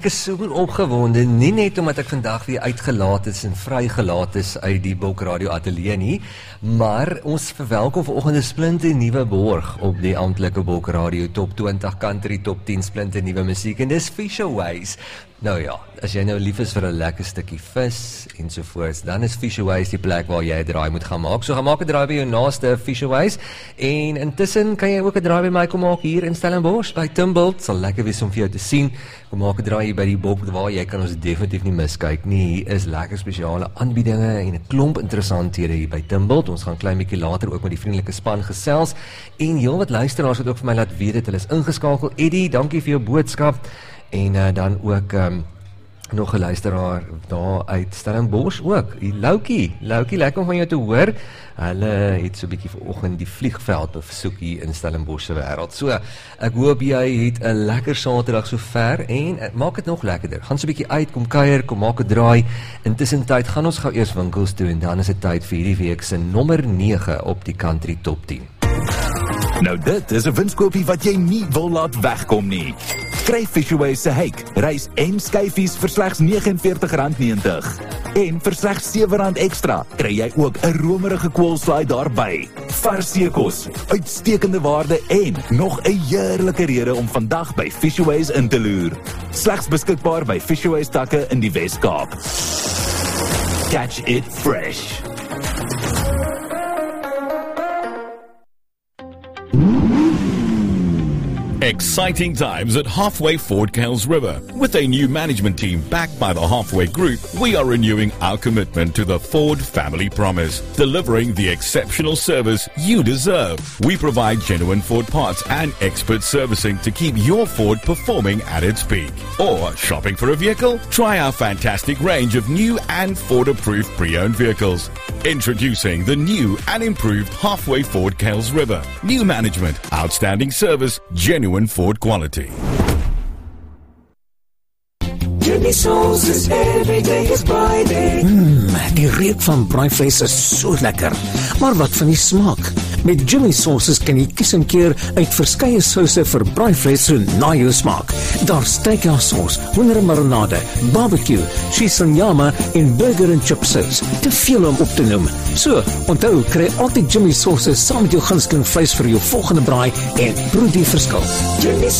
Ek is super opgewonde, nie net omdat ek vandag weer uitgelaat is en vrygelaat is uit die Bulk Radio Ateljee nie, maar ons verwelkom vanoggend 'n splinte nuwe borg op die amptelike Bulk Radio Top 20 Country Top 10 splinte nuwe musiek en dis Fisher Ways. Nou ja, as jy nou lief is vir 'n lekker stukkie vis ensovoorts, dan is Fisher Ways die plek waar jy 'n draai moet gaan maak. So gaan maak 'n draai by jou naaste Fisher Ways en intussen kan jy ook 'n draai by my kom maak hier in Stellenbosch by Timbult. Sal lekker wees om vir jou te sien. Kom maak 'n draai hier by die Bulk waar jy kan ons definitief nie miskyk nie. Hier is lekker spesiale aanbiedinge en 'n klomp interessanthede hier by Timbult. Ons gaan klein bietjie later ook met die vriendelike span gesels en heel wat luisteraars het ook vir my laat weet dat hulle is ingeskakel. Eddie, dankie vir jou boodskap. En dan ook nog 'n luisteraar daar uit Stellenbosch ook. Loukie, lekker om van jou te hoor. Hulle het so 'n bietjie vanoggend die vliegveld besoek hier in Stellenbosch se wêreld. So, ek hoop jy het 'n lekker Saterdag so ver en maak dit nog lekkerder. Gaan so 'n bietjie uit, kom kuier, kom maak 'n draai. Intussen tyd gaan ons gou eers winkels toe en dan is dit tyd vir hierdie week se nommer 9 op die Country Top 10. Nou dit is 'n winskoopie wat jy nie wil laat wegkom nie. Kry Fisher Ways se hake, rys en skyfies vir slegs R49.90. En vir slegs R7 ekstra kry jy ook 'n romerige koolslaai daarby. Vars seekos, uitstekende waarde en nog 'n heerlike rede om vandag by Fisher Ways in te loer. Slegs beskikbaar by Fisher Ways takke in die Wes-Kaap. Catch it fresh. Exciting times at Halfway Ford Kells River. With a new management team backed by the Halfway Group, we are renewing our commitment to the Ford family promise, delivering the exceptional service you deserve. We provide genuine Ford parts and expert servicing to keep your Ford performing at its peak. Or shopping for a vehicle? Try our fantastic range of new and Ford-approved pre-owned vehicles. Introducing the new and improved Halfway Ford Kells River. New management, outstanding service, genuine Ford quality. Jimmy Soul's every day is Friday. Die reuk van braaivleis is so lekker. Maar wat van die smaak? Met Jimmy Sauces kan jy kies en keer uit verskeie souse vir braaivleis so na jou smaak. Daar's steakhouse, hoendermarinade, barbecue, cheese en jama en burger en chip sauce. Te veel om op te noem. So, onthou, kry altyd Jimmy Sauces saam met jou gunsteling vleis vir jou volgende braai en proe die verskil. Jimmy